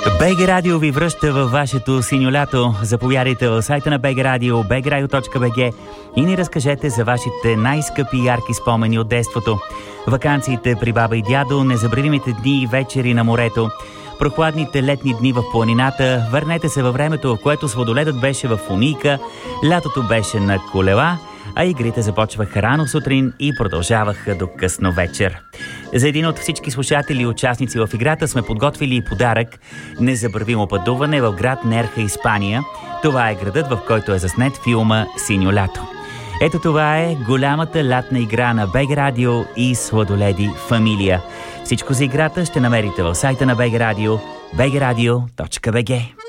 БГ Радио ви връща във вашето синьо лято. Заповядайте в сайта на БГ Радио, bgradio.bg и ни разкажете за вашите най-скъпи и ярки спомени от детството. Ваканциите при баба и дядо, незабравимите дни и вечери на морето, прохладните летни дни в планината, върнете се във времето, в което сладоледът беше в фунийка, лятото беше на колела, а игрите започваха рано сутрин и продължаваха до късно вечер. За един от всички слушатели и участници в играта сме подготвили и подарък – незабравимо пътуване в град Нерха, Испания. Това е градът, в който е заснет филма «Синьо лято». Ето това е голямата лятна игра на БГ Радио и Сладоледи Фамилия. Всичко за играта ще намерите в сайта на БГ Радио, bgradio.bg.